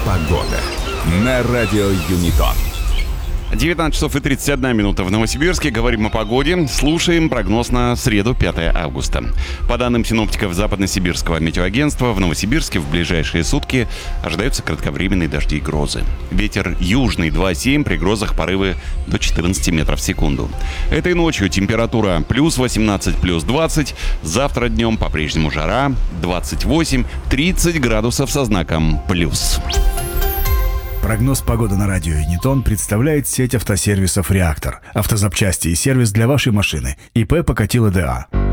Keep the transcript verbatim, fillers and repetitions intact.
Погода на радио Юнитон. девятнадцать часов и тридцать одна минута в Новосибирске. Говорим о погоде. Слушаем прогноз на среду, пятое августа. По данным синоптиков Западно-Сибирского метеоагентства, в Новосибирске в ближайшие сутки ожидаются кратковременные дожди и грозы. Ветер южный два семь, при грозах порывы до четырнадцати метров в секунду. Этой ночью температура плюс восемнадцать, плюс двадцать. Завтра днем по-прежнему жара двадцать восемь тридцать градусов со знаком плюс. Прогноз погоды на радио Юнитон представляет сеть автосервисов «Реактор». Автозапчасти и сервис для вашей машины. ИП Покатило ДА.